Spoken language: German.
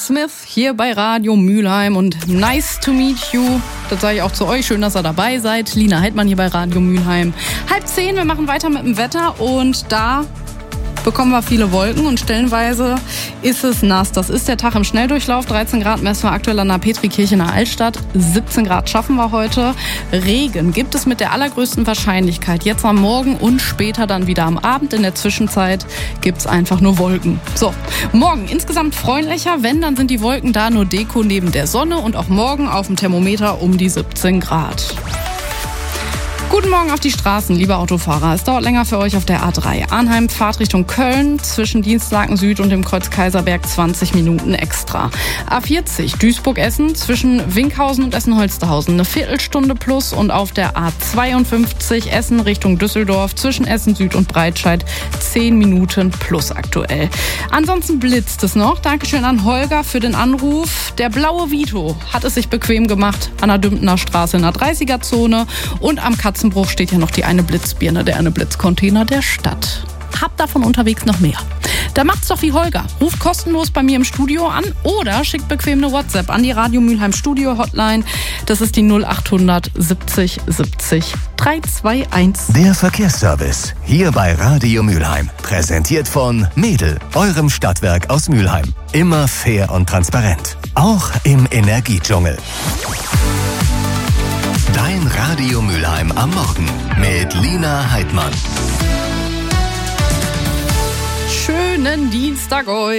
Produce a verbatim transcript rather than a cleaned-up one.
Smith hier bei Radio Mülheim und nice to meet you. Das sage ich auch zu euch. Schön, dass ihr dabei seid. Lina Heidmann hier bei Radio Mülheim. Halb zehn, wir machen weiter mit dem Wetter und da bekommen wir viele Wolken und stellenweise ist es nass. Das ist der Tag im Schnelldurchlauf. dreizehn Grad messen wir aktuell an der Petrikirche in der Altstadt. siebzehn Grad schaffen wir heute. Regen gibt es mit der allergrößten Wahrscheinlichkeit jetzt am Morgen und später dann wieder am Abend. In der Zwischenzeit gibt es einfach nur Wolken. So, morgen insgesamt freundlicher. Wenn, dann sind die Wolken da nur Deko neben der Sonne und auch morgen auf dem Thermometer um die siebzehn Grad. Guten Morgen auf die Straßen, liebe Autofahrer. Es dauert länger für euch auf der A drei. Arnheim Fahrt Richtung Köln zwischen Dienstlaken Süd und dem Kreuz Kaiserberg zwanzig Minuten extra. A vierzig Duisburg-Essen zwischen Winkhausen und Essen-Holsterhausen eine Viertelstunde plus und auf der A zweiundfünfzig Essen Richtung Düsseldorf zwischen Essen Süd und Breitscheid zehn Minuten plus aktuell. Ansonsten blitzt es noch. Dankeschön an Holger für den Anruf. Der blaue Vito hat es sich bequem gemacht an der Dümpener Straße in der dreißiger-Zone und am Katzenbruch steht ja noch die eine Blitzbirne, der eine Blitzcontainer der Stadt. Habt davon unterwegs noch mehr? Da macht's doch wie Holger. Ruft kostenlos bei mir im Studio an oder schickt bequem eine WhatsApp an die Radio Mülheim Studio Hotline. Das ist die null achthundert siebzig siebzig dreihunderteinundzwanzig. Der Verkehrsservice hier bei Radio Mülheim. Präsentiert von Mädel, eurem Stadtwerk aus Mülheim. Immer fair und transparent. Auch im Energiedschungel. Dein Radio Mülheim am Morgen mit Lina Heidmann. Schönen Dienstag euch.